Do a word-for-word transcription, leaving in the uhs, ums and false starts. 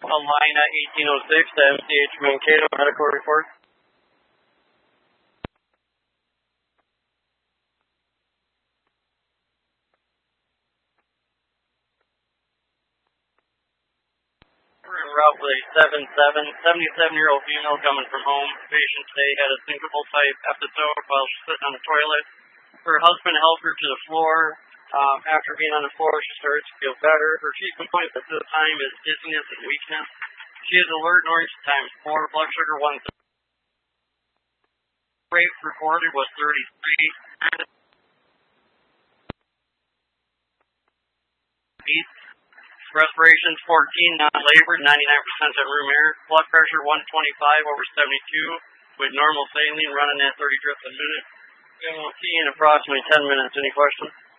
Alina eighteen oh six to M C H Mankato, medical report. We're en route with a seven seven, seventy-seven-year-old female coming from home. Patient today had a syncopal type episode while she's sitting on the toilet. Her husband helped her to the floor. Um, after being on the floor, she started to feel better. Her chief complaint at this time is dizziness and weakness. She is alert and orange times four, blood sugar one. Rate recorded was thirty-three. Respirations fourteen, non-labored, ninety-nine percent at room air. Blood pressure one twenty-five over seventy-two, with normal saline running at thirty drips a minute. We will key in approximately ten minutes. Any questions?